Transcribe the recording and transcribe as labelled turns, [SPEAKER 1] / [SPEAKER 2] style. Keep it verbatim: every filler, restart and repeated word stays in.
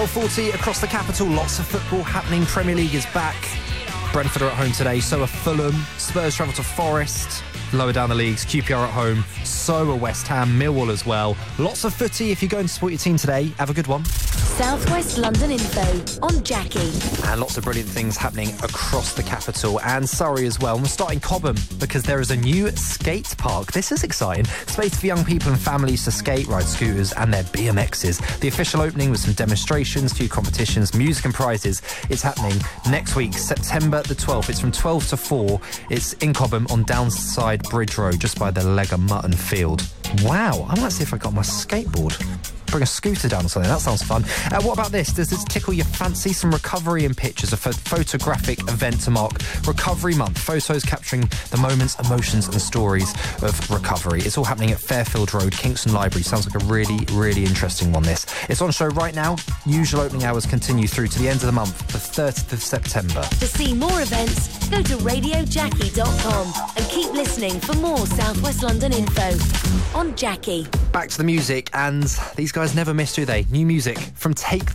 [SPEAKER 1] forty across the capital, lots of football happening. Premier League is back. Brentford are at home today, so are Fulham. Spurs travel to Forest. Lower down the leagues, Q P R at home, so are West Ham, Millwall as well. Lots of footy. If you're going to support your team today, have a good one.
[SPEAKER 2] South West London info on Jackie.
[SPEAKER 1] And lots of brilliant things happening across the capital and Surrey as well. And we're starting Cobham because there is a new skate park. This is exciting. Space for young people and families to skate, ride scooters and their B M Xs. The official opening with some demonstrations, few competitions, music and prizes. It's happening next week, September the twelfth. It's from twelve to four. It's in Cobham on Downside Bridge Road, just by the Leg of Mutton Field. Wow, I might see if I got my skateboard. Bring a scooter down or something. That sounds fun. Uh, what about this? Does this tickle your fancy? Some recovery in pictures, a ph- photographic event to mark Recovery Month. Photos capturing the moments, emotions and stories of recovery. It's all happening at Fairfield Road, Kingston Library. Sounds like a really, really interesting one, this. It's on show right now. Usual opening hours continue through to the end of the month, the thirtieth of September.
[SPEAKER 2] To see more events, go to radio jackie dot com and keep listening for more South West London info on Jackie.
[SPEAKER 1] Back to the music, and these guys never miss, do they? New music from Take